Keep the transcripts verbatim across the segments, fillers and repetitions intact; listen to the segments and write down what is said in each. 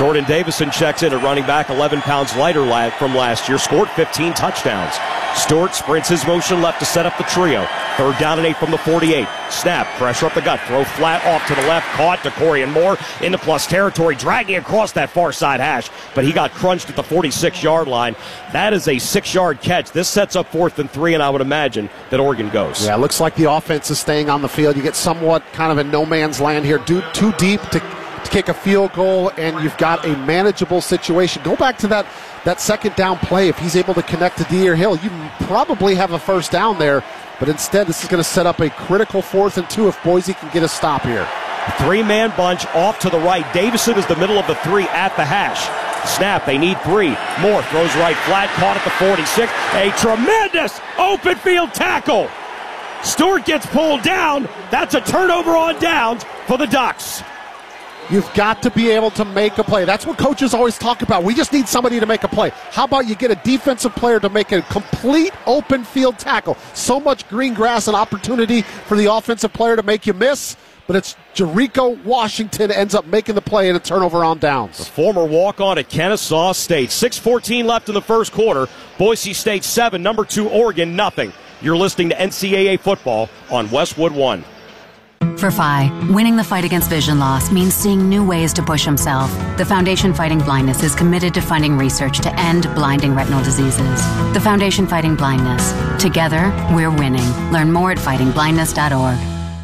Jordan Davison checks in at running back, eleven pounds lighter from last year, scored fifteen touchdowns. Stewart sprints his motion left to set up the trio. Third down and eight from the forty-eight. Snap, pressure up the gut, throw flat off to the left, caught to Corian Moore into plus territory, dragging across that far side hash, but he got crunched at the forty-six-yard line. That is a six-yard catch. This sets up fourth and three, and I would imagine that Oregon goes. Yeah, it looks like the offense is staying on the field. You get somewhat kind of in no man's land here, too, too deep to, to kick a field goal, and you've got a manageable situation. Go back to that, that second down play. If he's able to connect to De'Aaron Hill, you probably have a first down there. But instead, this is going to set up a critical fourth and two if Boise can get a stop here. Three-man bunch off to the right. Davison is the middle of the three at the hash. Snap, they need three. Moore throws right flat, caught at the forty-six. A tremendous open field tackle. Stewart gets pulled down. That's a turnover on downs for the Ducks. You've got to be able to make a play. That's what coaches always talk about. We just need somebody to make a play. How about you get a defensive player to make a complete open field tackle? So much green grass and opportunity for the offensive player to make you miss, but it's Jericho Washington ends up making the play and a turnover on downs. The former walk-on at Kennesaw State. six fourteen left in the first quarter. Boise State seven, number two Oregon nothing. You're listening to N C double A football on Westwood One. For Phi, winning the fight against vision loss means seeing new ways to push himself. The Foundation Fighting Blindness is committed to funding research to end blinding retinal diseases. The Foundation Fighting Blindness. Together, we're winning. Learn more at fighting blindness dot org.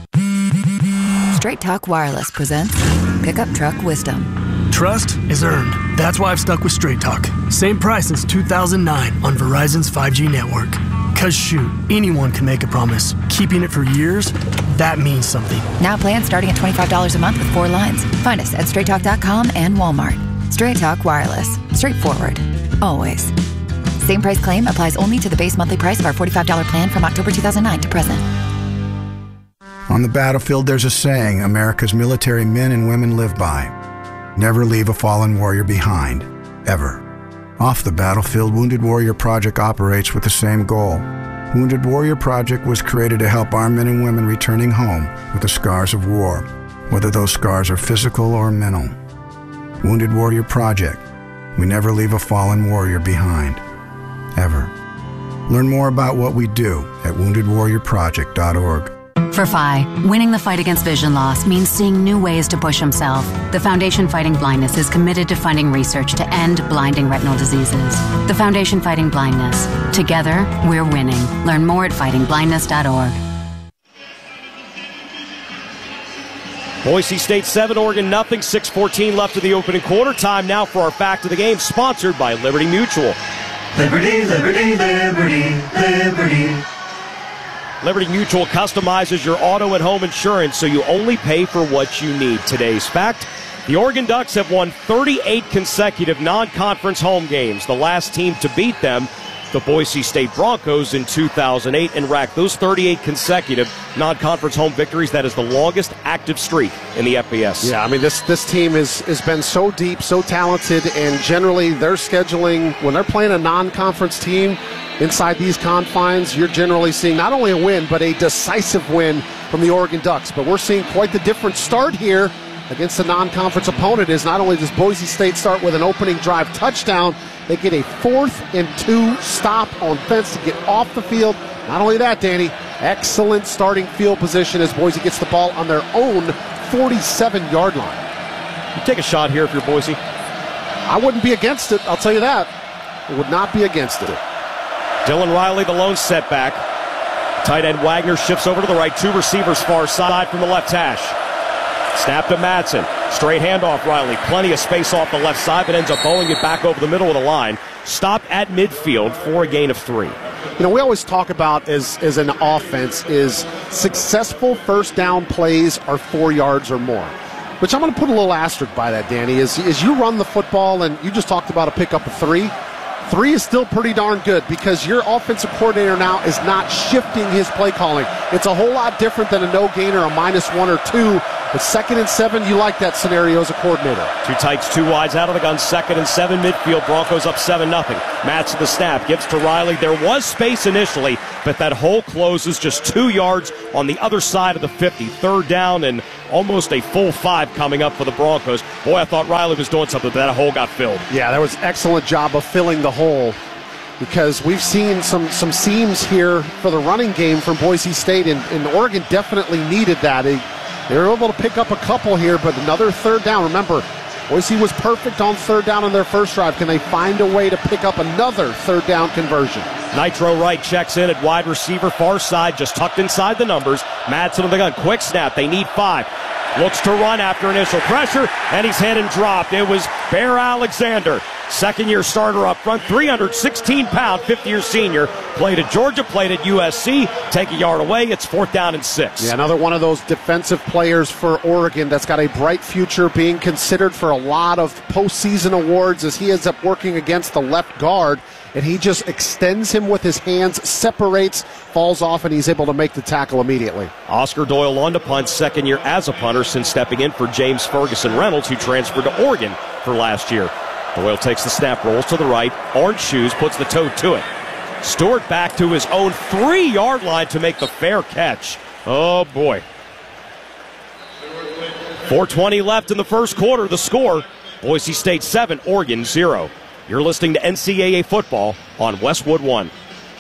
Straight Talk Wireless presents Pickup Truck Wisdom. Trust is earned. That's why I've stuck with Straight Talk. Same price since two thousand nine on Verizon's five G network. Cause shoot, anyone can make a promise. Keeping it for years, that means something. Now plans starting at twenty-five dollars a month with four lines. Find us at straight talk dot com and Walmart. Straight Talk Wireless. Straightforward. Always. Same price claim applies only to the base monthly price of our forty-five dollars plan from October two thousand nine to present. On the battlefield, there's a saying America's military men and women live by. Never leave a fallen warrior behind. Ever. Off the battlefield, Wounded Warrior Project operates with the same goal. Wounded Warrior Project was created to help our men and women returning home with the scars of war, whether those scars are physical or mental. Wounded Warrior Project. We never leave a fallen warrior behind. Ever. Learn more about what we do at wounded warrior project dot org. For Phi, winning the fight against vision loss means seeing new ways to push himself. The Foundation Fighting Blindness is committed to funding research to end blinding retinal diseases. The Foundation Fighting Blindness. Together, we're winning. Learn more at fighting blindness dot org. Boise State seven, Oregon nothing. six fourteen left of the opening quarter. Time now for our fact of the game, sponsored by Liberty Mutual. Liberty, liberty, liberty, liberty. Liberty Mutual customizes your auto and home insurance so you only pay for what you need. Today's fact, the Oregon Ducks have won thirty-eight consecutive non-conference home games. The last team to beat them, the Boise State Broncos, in two thousand eight, and racked those thirty-eight consecutive non-conference home victories. That is the longest active streak in the F B S. Yeah, I mean, this this team is, has been so deep, so talented, and generally their scheduling, when they're playing a non-conference team, inside these confines, you're generally seeing not only a win, but a decisive win from the Oregon Ducks. But we're seeing quite the different start here against a non-conference opponent. Is not only does Boise State start with an opening drive touchdown, they get a fourth and two stop on fence to get off the field. Not only that, Danny, excellent starting field position as Boise gets the ball on their own forty-seven-yard line. You take a shot here if you're Boise? I wouldn't be against it, I'll tell you that. I would not be against it. Dylan Riley, the lone setback. Tight end Wagner shifts over to the right. Two receivers far side from the left hash. Snap to Madsen. Straight handoff, Riley. Plenty of space off the left side, but ends up bowling it back over the middle of the line. Stopped at midfield for a gain of three. You know, we always talk about as, as an offense is successful first down plays are four yards or more. Which I'm going to put a little asterisk by that, Danny, is, is you run the football, and you just talked about a pickup of three. Three is still pretty darn good because your offensive coordinator now is not shifting his play calling. It's a whole lot different than a no gain or a minus one or two But second and seven, you like that scenario as a coordinator. Two tights, two wides out of the gun. Second and seven, midfield. Broncos up seven nothing. Match the snap. Gives to Riley. There was space initially, but that hole closes just two yards on the other side of the fifty. Third down and almost a full five coming up for the Broncos. Boy, I thought Riley was doing something, but that hole got filled. Yeah, that was an excellent job of filling the hole, because we've seen some, some seams here for the running game from Boise State, and, and Oregon definitely needed that. They, they were able to pick up a couple here, but another third down. Remember, Boise was perfect on third down in their first drive. Can they find a way to pick up another third down conversion? Nitro Wright checks in at wide receiver, far side, just tucked inside the numbers. Madsen on the gun, quick snap, they need five. Looks to run after initial pressure, and he's hit and dropped. It was Bear Alexander, second-year starter up front, three hundred sixteen pound, fifth-year senior. Played at Georgia, played at U S C. Take a yard away, it's fourth down and six. Yeah, another one of those defensive players for Oregon that's got a bright future, being considered for a lot of postseason awards as he ends up working against the left guard, and he just extends him with his hands, separates, falls off, and he's able to make the tackle immediately. Oscar Doyle on to punt, second year as a punter since stepping in for James Ferguson Reynolds, who transferred to Oregon for last year. Doyle takes the snap, rolls to the right, orange shoes, puts the toe to it. Stewart back to his own three-yard line to make the fair catch. Oh, boy. four twenty left in the first quarter. The score, Boise State seven, Oregon zero. You're listening to N C double A football on Westwood One.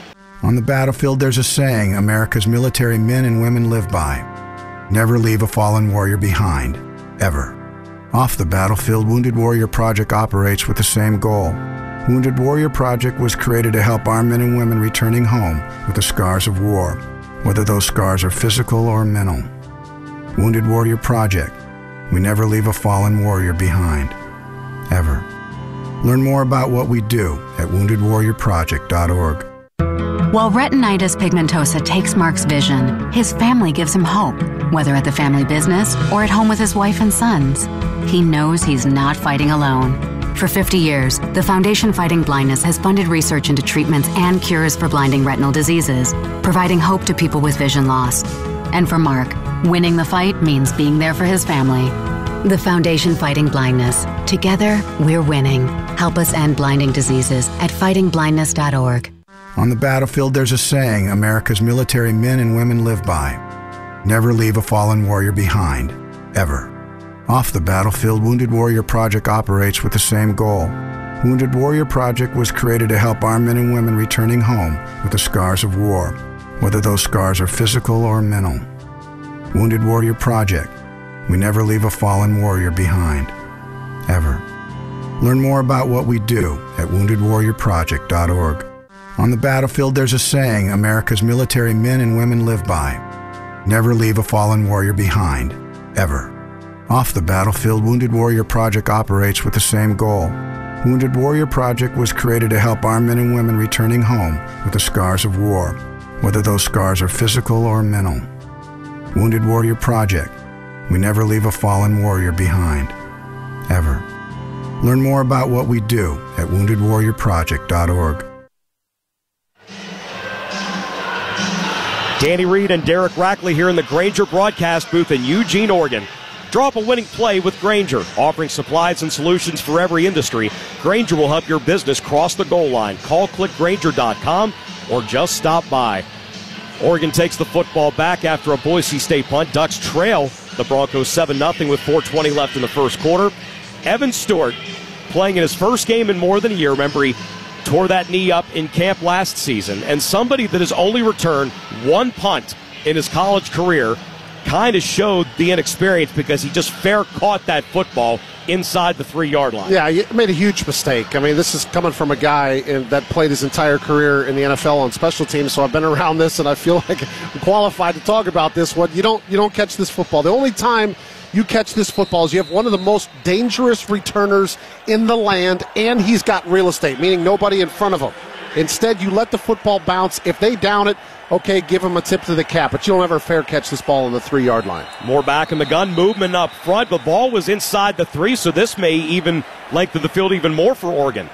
On the battlefield, there's a saying America's military men and women live by. Never leave a fallen warrior behind, ever. Off the battlefield, Wounded Warrior Project operates with the same goal. Wounded Warrior Project was created to help our men and women returning home with the scars of war, whether those scars are physical or mental. Wounded Warrior Project. We never leave a fallen warrior behind, ever. Learn more about what we do at wounded warrior project dot org. While retinitis pigmentosa takes Mark's vision, his family gives him hope, whether at the family business or at home with his wife and sons. He knows he's not fighting alone. For fifty years, the Foundation Fighting Blindness has funded research into treatments and cures for blinding retinal diseases, providing hope to people with vision loss. And for Mark, winning the fight means being there for his family. The Foundation Fighting Blindness. Together, we're winning. Help us end blinding diseases at fighting blindness dot org. On the battlefield, there's a saying America's military men and women live by. Never leave a fallen warrior behind, ever. Off the battlefield, Wounded Warrior Project operates with the same goal. Wounded Warrior Project was created to help our men and women returning home with the scars of war, whether those scars are physical or mental. Wounded Warrior Project. We never leave a fallen warrior behind, ever. Learn more about what we do at wounded warrior project dot org. On the battlefield, there's a saying America's military men and women live by. Never leave a fallen warrior behind, ever. Off the battlefield, Wounded Warrior Project operates with the same goal. Wounded Warrior Project was created to help our men and women returning home with the scars of war, whether those scars are physical or mental. Wounded Warrior Project. We never leave a fallen warrior behind, ever. Learn more about what we do at wounded warrior project dot org. Danny Reed and Derek Rackley here in the Grainger broadcast booth in Eugene, Oregon. Draw up a winning play with Grainger, offering supplies and solutions for every industry. Grainger will help your business cross the goal line. Call click grainger dot com or just stop by. Oregon takes the football back after a Boise State punt. Ducks trail the Broncos seven nothing with four twenty left in the first quarter. Evan Stewart playing in his first game in more than a year. Remember, he tore that knee up in camp last season. And somebody that has only returned one punt in his college career kind of showed the inexperience because he just fair caught that football inside the three-yard line. Yeah, he made a huge mistake. I mean, this is coming from a guy in, that played his entire career in the N F L on special teams, so I've been around this, and I feel like I'm qualified to talk about this one. You don't, you don't catch this football. The only time you catch this football is you have one of the most dangerous returners in the land, and he's got real estate, meaning nobody in front of him. Instead, you let the football bounce. If they down it, okay, give him a tip to the cap, but you'll never fair catch this ball on the three-yard line. More back in the gun, movement up front. The ball was inside the three, so this may even lengthen the field even more for Oregon.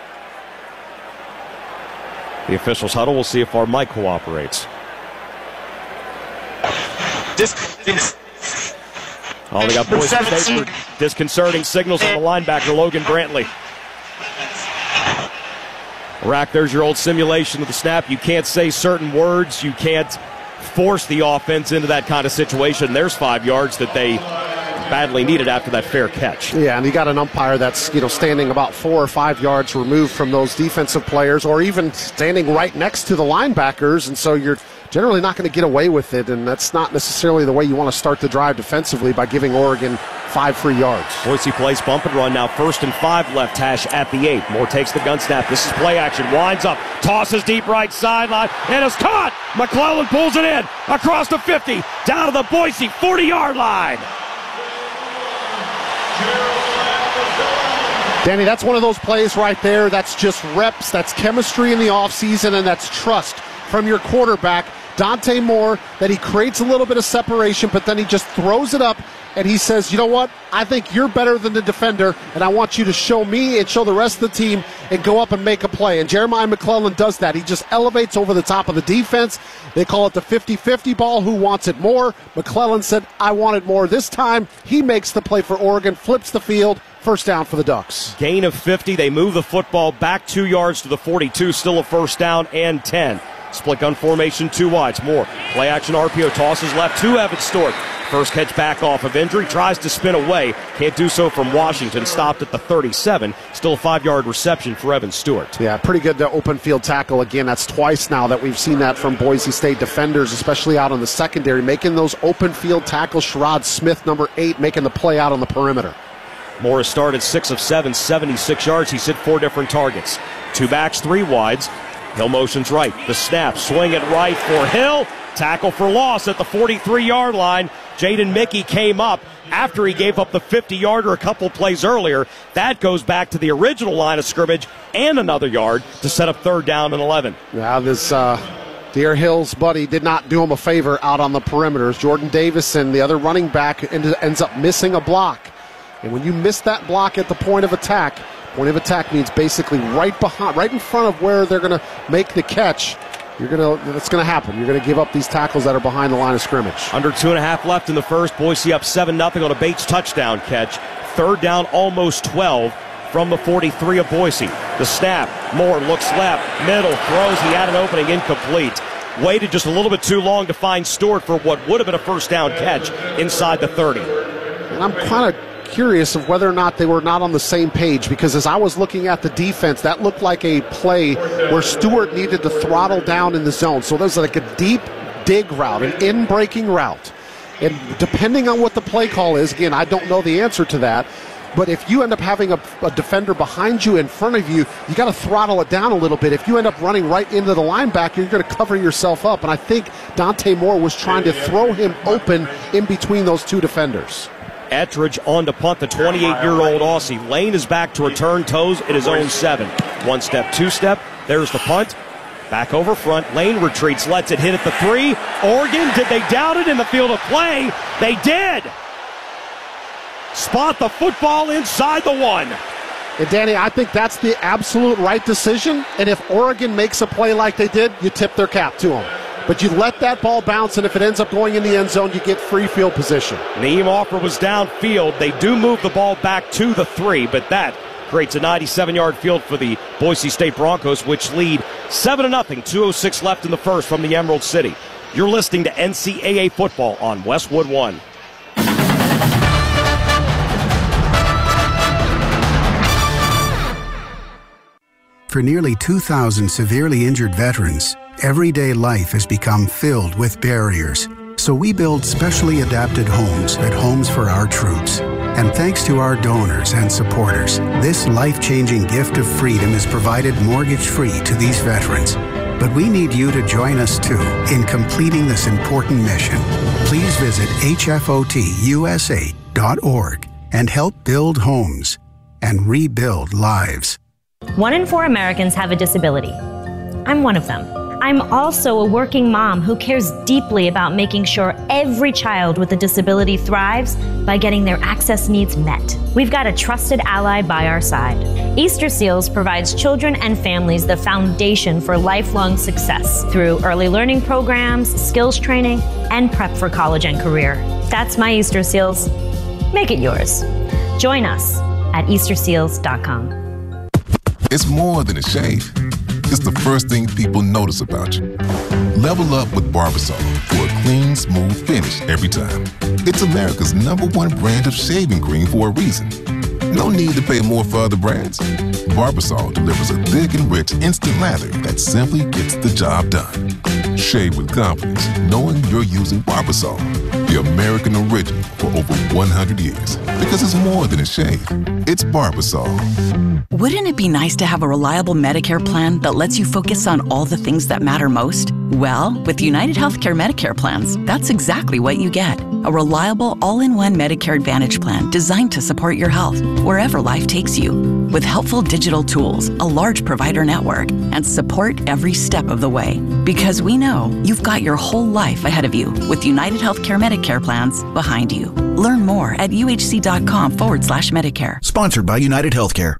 The officials huddle. We'll see if our mic cooperates. This is Oh, they got Boise State for disconcerting signals on the linebacker, Logan Brantley. Rack, there's your old simulation of the snap. You can't say certain words. You can't force the offense into that kind of situation. There's five yards that they badly needed after that fair catch. Yeah, and you got an umpire that's, you know, standing about four or five yards removed from those defensive players, or even standing right next to the linebackers, and so you're generally not going to get away with it, and that's not necessarily the way you want to start the drive defensively by giving Oregon five free yards. Boise plays bump and run now, first and five, left hash at the eight. Moore takes the gun snap. This is play action. Winds up, tosses deep right sideline, and it's caught. McClellan pulls it in across the fifty, down to the Boise forty-yard line. Danny, that's one of those plays right there. That's just reps. That's chemistry in the offseason, and that's trust from your quarterback, Dante Moore, that he creates a little bit of separation, but then he just throws it up, and he says, you know what, I think you're better than the defender, and I want you to show me and show the rest of the team and go up and make a play. And Jeremiah McClellan does that. He just elevates over the top of the defense. They call it the fifty-fifty ball. Who wants it more? McClellan said, I want it more. This time, he makes the play for Oregon, flips the field, first down for the Ducks. Gain of fifty. They move the football back two yards to the forty-two, still a first down and ten. Split gun formation, two wides. More play action R P O, tosses left to Evan Stewart. First catch back off of injury, tries to spin away. Can't do so from Washington. Stopped at the thirty-seven. Still a five-yard reception for Evan Stewart. Yeah, pretty good uh, open field tackle. Again, that's twice now that we've seen that from Boise State defenders, especially out on the secondary, making those open field tackles. Sherrod Smith, number eight, making the play out on the perimeter. Morris started six of seven, seventy-six yards. He's hit four different targets. Two backs, three wides. Hill motions right. The snap, swing it right for Hill. Tackle for loss at the forty-three-yard line. Jaden Mickey came up after he gave up the fifty-yarder a couple plays earlier. That goes back to the original line of scrimmage and another yard to set up third down and eleven. Now this uh, Deer Hill's buddy did not do him a favor out on the perimeters. Jordan Davison, the other running back, ends up missing a block. And when you miss that block at the point of attack, point of attack means basically right behind, right in front of where they're going to make the catch. You're gonna, that's going to happen. You're going to give up these tackles that are behind the line of scrimmage. Under two and a half left in the first. Boise up seven nothing on a Bates touchdown catch. Third down, almost twelve from the forty-three of Boise. The snap. Moore looks left, middle, throws. He had an opening, incomplete. Waited just a little bit too long to find Stewart for what would have been a first down catch inside the thirty. And I'm kind of curious of whether or not they were not on the same page, because as I was looking at the defense, that looked like a play where Stewart needed to throttle down in the zone. So there's like a deep dig route, an in-breaking route. And depending on what the play call is, again, I don't know the answer to that, but if you end up having a, a defender behind you, in front of you, you got to throttle it down a little bit. If you end up running right into the linebacker, you're going to cover yourself up. And I think Dante Moore was trying to throw him open in between those two defenders. Ettridge on to punt, the twenty-eight-year-old Aussie. Lane is back to return, toes at his own seven. One step, two step. There's the punt. Back over front. Lane retreats, lets it hit at the three. Oregon, did they doubt it in the field of play? They did. Spot the football inside the one. And Danny, I think that's the absolute right decision. And if Oregon makes a play like they did, you tip their cap to them. But you let that ball bounce, and if it ends up going in the end zone, you get free field position. Naeem Offer was downfield. They do move the ball back to the three, but that creates a ninety-seven-yard field for the Boise State Broncos, which lead seven to nothing. two oh six left in the first from the Emerald City. You're listening to N C double A football on Westwood One. For nearly two thousand severely injured veterans, everyday life has become filled with barriers. So we build specially adapted homes at Homes for Our Troops. And thanks to our donors and supporters, this life-changing gift of freedom is provided mortgage-free to these veterans. But we need you to join us too in completing this important mission. Please visit H F O T U S A dot org and help build homes and rebuild lives. One in four Americans have a disability. I'm one of them. I'm also a working mom who cares deeply about making sure every child with a disability thrives by getting their access needs met. We've got a trusted ally by our side. Easter Seals provides children and families the foundation for lifelong success through early learning programs, skills training, and prep for college and career. That's my Easter Seals. Make it yours. Join us at Easter Seals dot com. It's more than a shave. It's the first thing people notice about you. Level up with Barbasol for a clean, smooth finish every time. It's America's number one brand of shaving cream for a reason. No need to pay more for other brands. Barbasol delivers a thick and rich instant lather that simply gets the job done. Shave with confidence, knowing you're using Barbasol, the American original for over one hundred years. Because it's more than a shave. It's Barbasol. Wouldn't it be nice to have a reliable Medicare plan that lets you focus on all the things that matter most? Well, with United Healthcare Medicare plans, that's exactly what you get. A reliable all-in-one Medicare Advantage plan designed to support your health wherever life takes you. With helpful digital tools, a large provider network, and support every step of the way. Because we know you've got your whole life ahead of you with United Healthcare Medicare plans behind you. Learn more at uhc.com forward slash Medicare. Sponsored by United Healthcare.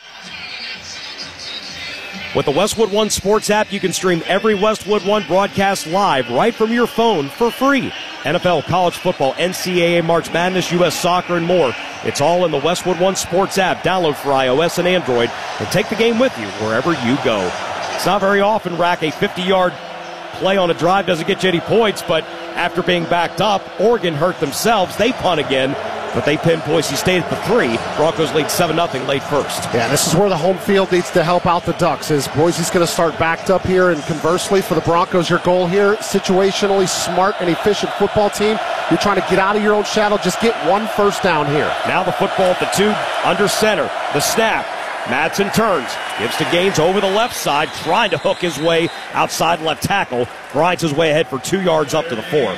With the Westwood One Sports app, you can stream every Westwood One broadcast live right from your phone for free. N F L, college football, N C double A, March Madness, U S Soccer, and more. It's all in the Westwood One Sports app. Download for iOS and Android and take the game with you wherever you go. It's not very often, Rack, a fifty-yard play on a drive doesn't get you any points, but after being backed up, Oregon hurt themselves. They punt again, but they pinned Boise State at the three. Broncos lead seven nothing late first. Yeah, this is where the home field needs to help out the Ducks, as Boise's going to start backed up here, and conversely for the Broncos, your goal here, situationally smart and efficient football team. You're trying to get out of your own shadow, just get one first down here. Now the football at the two, under center, the snap. Madsen turns, gives to Gaines over the left side, trying to hook his way outside left tackle. Grinds his way ahead for two yards up to the four.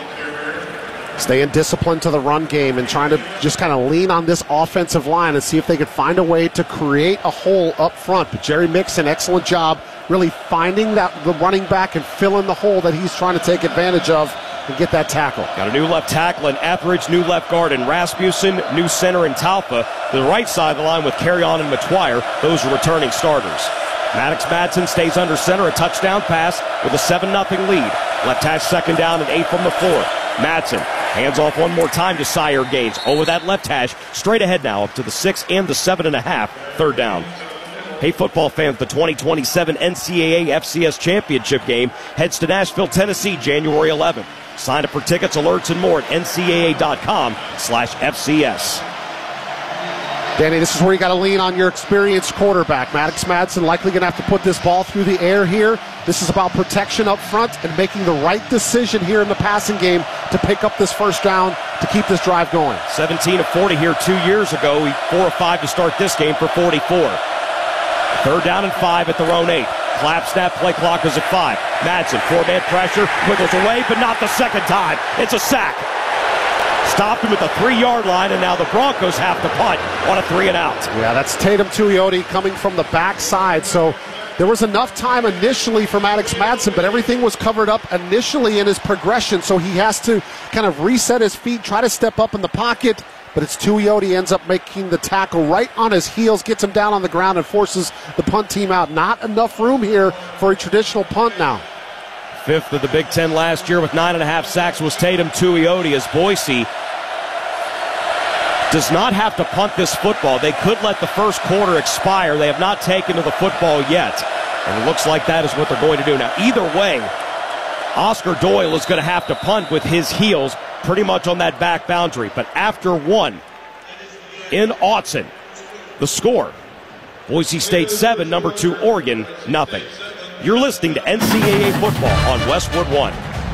Staying disciplined to the run game and trying to just kind of lean on this offensive line and see if they could find a way to create a hole up front. But Jerry Mixon, excellent job really finding that the running back and filling the hole that he's trying to take advantage of and get that tackle. Got a new left tackle in Etheridge, new left guard in Rasmussen, new center in Talfa. To the right side of the line with Carrion and McGuire. Those are returning starters. Maddox Madsen stays under center, a touchdown pass with a seven nothing lead. Left hash second down and eight from the four. Madsen hands off one more time to Sire Gaines. Over that left hash, straight ahead now up to the six and the seven and a half. Third down. Hey, football fans, the twenty twenty-seven N C double A F C S Championship game heads to Nashville, Tennessee, January eleventh. Sign up for tickets, alerts, and more at N C double A dot com slash F C S. Danny, this is where you got to lean on your experienced quarterback. Maddox Madsen likely going to have to put this ball through the air here. This is about protection up front and making the right decision here in the passing game to pick up this first down to keep this drive going. seventeen of forty here two years ago. He four of five to start this game for forty-four. Third down and five at their own eight. Clap, snap, play clock is at five. Madsen, four-man pressure, wiggles away, but not the second time. It's a sack. Stopped him at the three-yard line, and now the Broncos have to punt on a three and out. Yeah, that's Tatum Tuioti coming from the backside. So there was enough time initially for Maddox Madsen, but everything was covered up initially in his progression. So he has to kind of reset his feet, try to step up in the pocket. But it's Tuioti ends up making the tackle right on his heels, gets him down on the ground, and forces the punt team out. Not enough room here for a traditional punt now. Fifth of the Big Ten last year with nine and a half sacks was Tatum Tuioti, as Boise does not have to punt this football. They could let the first quarter expire. They have not taken to the football yet. And it looks like that is what they're going to do. Now, either way, Oscar Doyle is going to have to punt with his heels pretty much on that back boundary. But after one in Autzen, the score, Boise State seven, number two Oregon nothing. You're listening to N C double A football on Westwood One.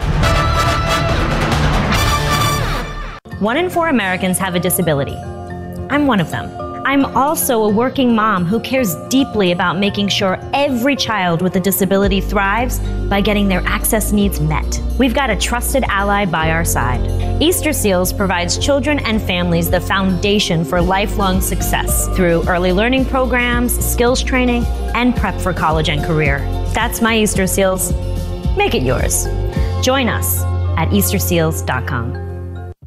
One in four Americans have a disability. I'm one of them. I'm also a working mom who cares deeply about making sure every child with a disability thrives by getting their access needs met. We've got a trusted ally by our side. Easter Seals provides children and families the foundation for lifelong success through early learning programs, skills training, and prep for college and career. That's my Easter Seals. Make it yours. Join us at Easter Seals dot com.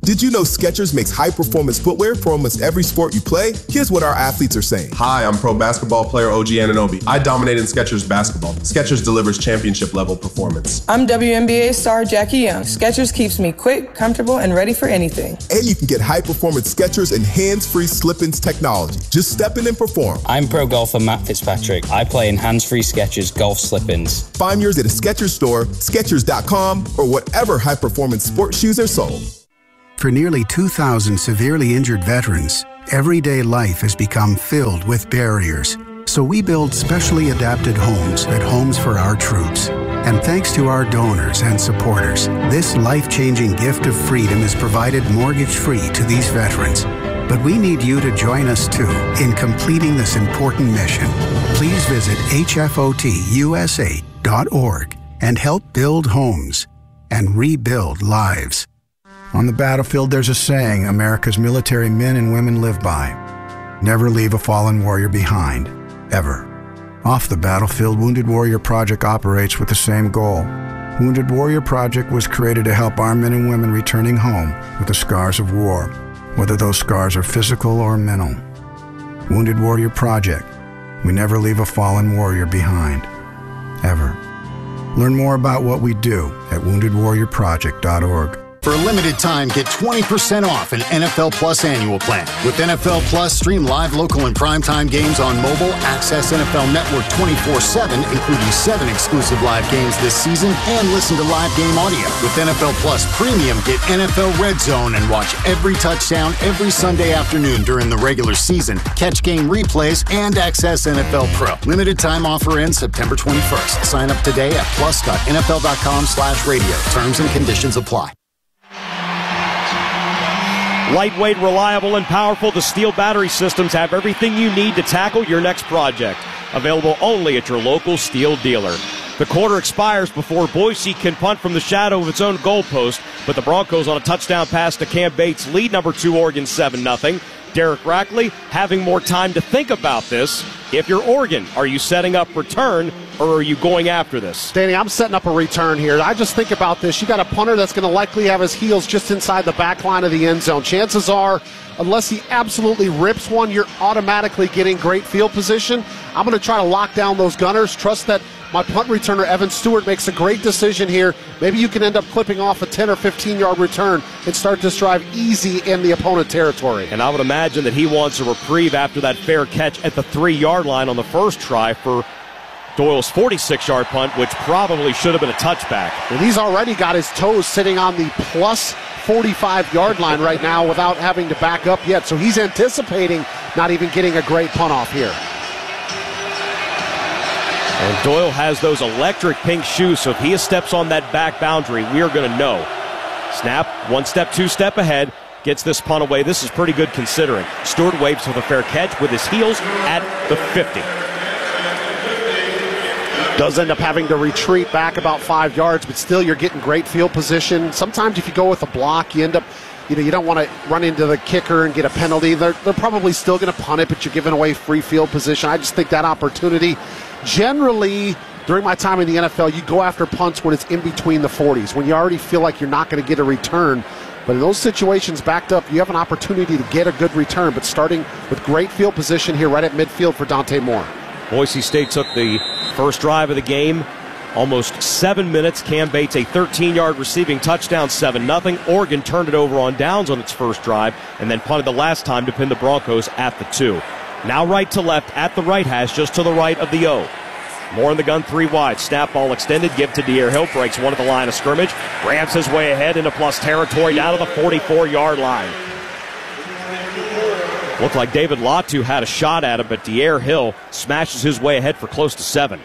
Did you know Skechers makes high-performance footwear for almost every sport you play? Here's what our athletes are saying. Hi, I'm pro basketball player O G Anunoby. I dominate in Skechers basketball. Skechers delivers championship-level performance. I'm W N B A star Jackie Young. Skechers keeps me quick, comfortable, and ready for anything. And you can get high-performance Skechers and hands-free slip-ins technology. Just step in and perform. I'm pro golfer Matt Fitzpatrick. I play in hands-free Skechers golf slip-ins. Find yours at a Skechers store, Skechers dot com, or whatever high-performance sports shoes are sold. For nearly two thousand severely injured veterans, everyday life has become filled with barriers. So we build specially adapted homes at Homes for Our Troops. And thanks to our donors and supporters, this life-changing gift of freedom is provided mortgage-free to these veterans. But we need you to join us too in completing this important mission. Please visit H F O T U S A dot org and help build homes and rebuild lives. On the battlefield, there's a saying America's military men and women live by. Never leave a fallen warrior behind, ever. Off the battlefield, Wounded Warrior Project operates with the same goal. Wounded Warrior Project was created to help our men and women returning home with the scars of war, whether those scars are physical or mental. Wounded Warrior Project. We never leave a fallen warrior behind, ever. Learn more about what we do at wounded warrior project dot org. For a limited time, get twenty percent off an N F L Plus annual plan. With N F L Plus, stream live, local, and primetime games on mobile, access N F L Network twenty-four seven, including seven exclusive live games this season, and listen to live game audio. With N F L Plus Premium, get N F L Red Zone and watch every touchdown every Sunday afternoon during the regular season, catch game replays, and access N F L Pro. Limited time offer ends September twenty-first. Sign up today at plus dot N F L dot com slash radio. Terms and conditions apply. Lightweight, reliable, and powerful, the Steel battery systems have everything you need to tackle your next project. Available only at your local Steel dealer. The quarter expires before Boise can punt from the shadow of its own goalpost, but the Broncos on a touchdown pass to Cam Bates lead number two Oregon seven nothing. Derek Rackley having more time to think about this. If you're Oregon, are you setting up return or are you going after this? Danny, I'm setting up a return here. I just think about this. You got a punter that's going to likely have his heels just inside the back line of the end zone. Chances are, unless he absolutely rips one, you're automatically getting great field position. I'm going to try to lock down those gunners. Trust that my punt returner, Evan Stewart, makes a great decision here. Maybe you can end up clipping off a ten or fifteen-yard return and start this drive easy in the opponent territory. And I would imagine that he wants a reprieve after that fair catch at the three-yard line on the first try for Doyle's forty-six-yard punt, which probably should have been a touchback. And he's already got his toes sitting on the plus forty-five-yard line right now without having to back up yet. So he's anticipating not even getting a great punt off here. And Doyle has those electric pink shoes, so if he steps on that back boundary, we are going to know. Snap, one step, two step ahead, gets this punt away. This is pretty good considering. Stewart waves for the fair catch with his heels at the fifty. Does end up having to retreat back about five yards, but still you're getting great field position. Sometimes if you go with a block, you end up, you know, you don't want to run into the kicker and get a penalty. They're, they're probably still going to punt it, but you're giving away free field position. I just think that opportunity, generally, during my time in the N F L, you go after punts when it's in between the forties, when you already feel like you're not going to get a return. But in those situations backed up, you have an opportunity to get a good return, but starting with great field position here right at midfield for Dante Moore. Boise State took the first drive of the game, almost seven minutes. Cam Bates, a thirteen-yard receiving touchdown, seven nothing. Oregon turned it over on downs on its first drive and then punted the last time to pin the Broncos at the two. Now right to left at the right hash, just to the right of the O. More in the gun, three wide. Snap ball extended, give to De'Aaron Hill, breaks one at the line of scrimmage, grabs his way ahead into plus territory down to the forty-four-yard line. Looked like David Latu had a shot at him, but De'Aaron Hill smashes his way ahead for close to seven.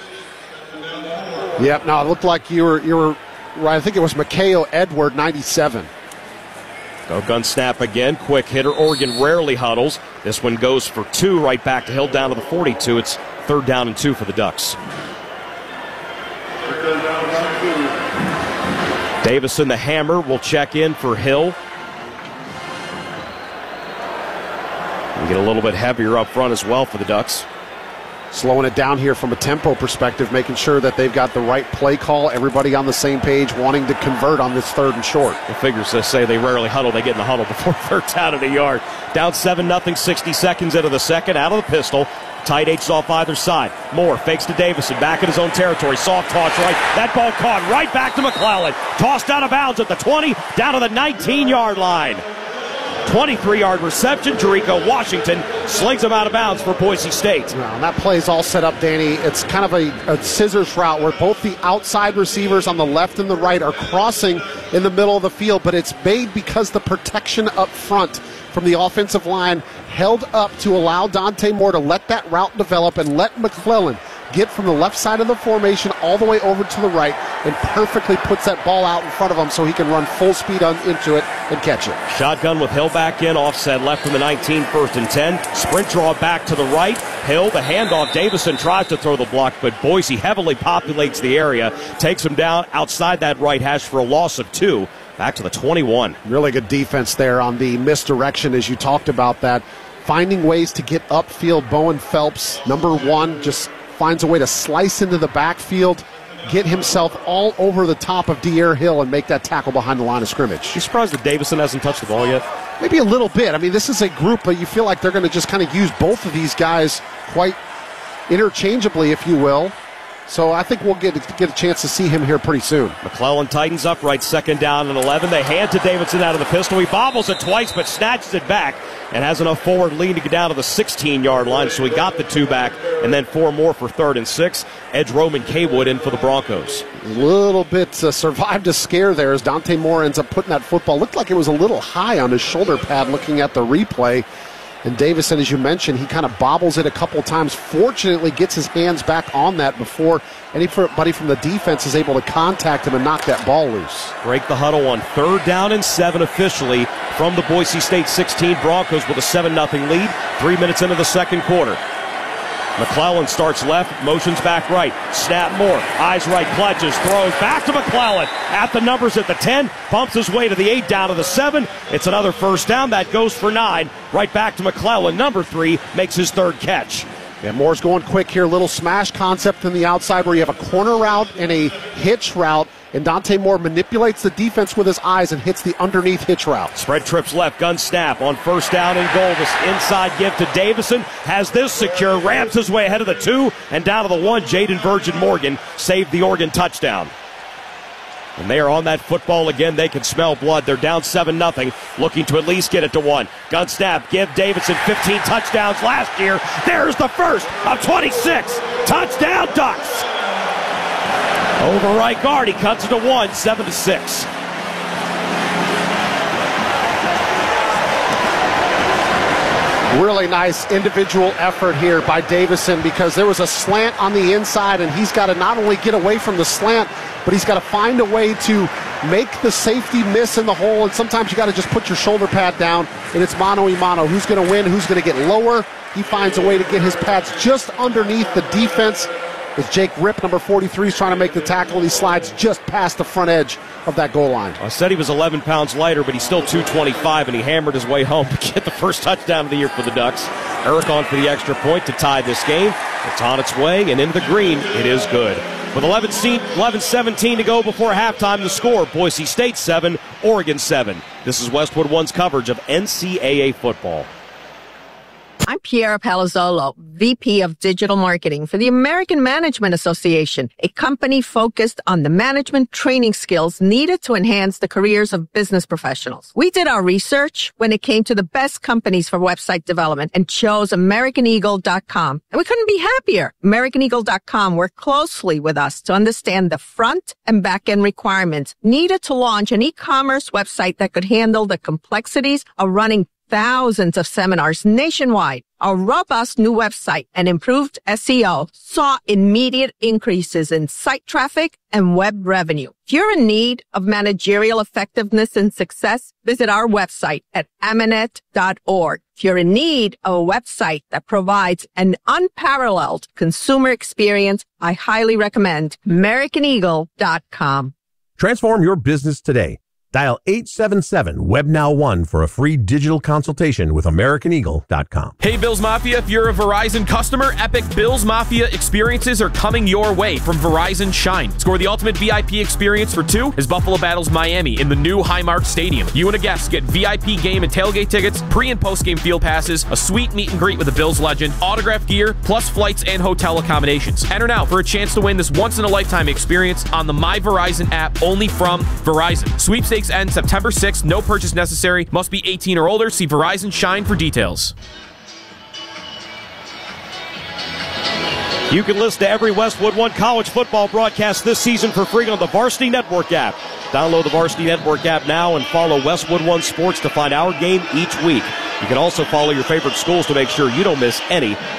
Yep, no, it looked like you were, you were right. I think it was Mikhail Edward, ninety-seven. Go gun snap again. Quick hitter. Oregon rarely huddles. This one goes for two right back to Hill down to the forty-two. It's third down and two for the Ducks. Davison, the hammer, will check in for Hill. And get a little bit heavier up front as well for the Ducks. slowing it down here from a tempo perspective, making sure that they've got the right play call, everybody on the same page, wanting to convert on this third and short. The figures say they rarely huddle. They get in the huddle before third down at a yard. Down seven nothing, sixty seconds into the second, out of the pistol. Tight H's off either side. Moore fakes to Davison, back in his own territory. Soft toss right. That ball caught right back to McClellan. Tossed out of bounds at the twenty, down to the nineteen-yard line. twenty-three-yard reception. Jericho Washington slings him out of bounds for Boise State. Well, and that play's all set up, Danny. It's kind of a, a scissors route where both the outside receivers on the left and the right are crossing in the middle of the field, but it's made because the protection up front from the offensive line held up to allow Dante Moore to let that route develop and let McClellan get from the left side of the formation all the way over to the right and perfectly puts that ball out in front of him so he can run full speed on, into it and catch it. Shotgun with Hill back in, offset left from the nineteen, first and ten. Sprint draw back to the right. Hill, the handoff. Davison tries to throw the block, but Boise heavily populates the area, takes him down outside that right hash for a loss of two. Back to the twenty-one. Really good defense there on the misdirection, as you talked about that. Finding ways to get upfield. Bowen Phelps, number one, just finds a way to slice into the backfield, get himself all over the top of De'Aaron Hill and make that tackle behind the line of scrimmage. You surprised that Davison hasn't touched the ball yet? Maybe a little bit. I mean, this is a group, but you feel like they're going to just kind of use both of these guys quite interchangeably, if you will. So I think we'll get get a chance to see him here pretty soon. McClellan tightens up right, second down and eleven. They hand to Davidson out of the pistol. He bobbles it twice, but snatches it back and has enough forward lean to get down to the sixteen-yard line. So he got the two back, and then four more for third and six. Edge Roman Kaywood in for the Broncos. A little bit uh, survived a scare there as Dante Moore ends up putting that football. Looked like it was a little high on his shoulder pad looking at the replay. And Davison, as you mentioned, he kind of bobbles it a couple times. Fortunately, gets his hands back on that before anybody from the defense is able to contact him and knock that ball loose. Break the huddle on third down and seven officially from the Boise State sixteen. Broncos with a seven nothing lead. Three minutes into the second quarter. McClellan starts left, motions back right. Snap Moore, eyes right, clutches, throws back to McClellan. At the numbers at the ten, bumps his way to the eight, down to the seven. It's another first down. That goes for nine. Right back to McClellan. Number three makes his third catch. Yeah, Moore's going quick here. Little smash concept in the outside where you have a corner route and a hitch route. And Dante Moore manipulates the defense with his eyes and hits the underneath hitch route. Spread trips left, gun snap on first down and goal. This inside give to Davison. Has this secure, rams his way ahead of the two, and down to the one. Jaden Virgin Morgan saved the Oregon touchdown. And they are on that football again. They can smell blood. They're down seven nothing, looking to at least get it to one. Gun snap, give Davidson fifteen touchdowns last year. There's the first of twenty-six. Touchdown Ducks. Over right guard, he cuts it to one, seven to six. Really nice individual effort here by Davison because there was a slant on the inside, and he's got to not only get away from the slant, but he's got to find a way to make the safety miss in the hole. And sometimes you got to just put your shoulder pad down, and it's mano a mano. Who's going to win? Who's going to get lower? He finds a way to get his pads just underneath the defense. As Jake Ripp, number forty-three, is trying to make the tackle, and he slides just past the front edge of that goal line. I said he was eleven pounds lighter, but he's still two twenty-five, and he hammered his way home to get the first touchdown of the year for the Ducks. Eric on for the extra point to tie this game. It's on its way, and into the green, it is good. With eleven seventeen to go before halftime, the score, Boise State seven, Oregon seven. This is Westwood One's coverage of N C double A football. I'm Piera Palazzolo, V P of Digital Marketing for the American Management Association, a company focused on the management training skills needed to enhance the careers of business professionals. We did our research when it came to the best companies for website development and chose American Eagle dot com. And we couldn't be happier. American Eagle dot com worked closely with us to understand the front and back end requirements needed to launch an e-commerce website that could handle the complexities of running thousands of seminars nationwide. Our robust new website and improved S E O saw immediate increases in site traffic and web revenue. If you're in need of managerial effectiveness and success, visit our website at amanet dot org. If you're in need of a website that provides an unparalleled consumer experience, I highly recommend American Eagle dot com. Transform your business today. Dial eight seven seven, W E B Now one for a free digital consultation with American Eagle dot com. Hey Bills Mafia, if you're a Verizon customer, epic Bills Mafia experiences are coming your way from Verizon Shine. Score the ultimate V I P experience for two as Buffalo battles Miami in the new Highmark Stadium. You and a guest get V I P game and tailgate tickets, pre- and post-game field passes, a sweet meet and greet with the Bills legend, autographed gear, plus flights and hotel accommodations. Enter now for a chance to win this once-in-a-lifetime experience on the My Verizon app, only from Verizon. Sweepstakes ends September sixth. No purchase necessary. Must be eighteen or older. See Verizon Shine for details. You can listen to every Westwood One college football broadcast this season for free on the Varsity Network app. Download the Varsity Network app now and follow Westwood One Sports to find our game each week. You can also follow your favorite schools to make sure you don't miss any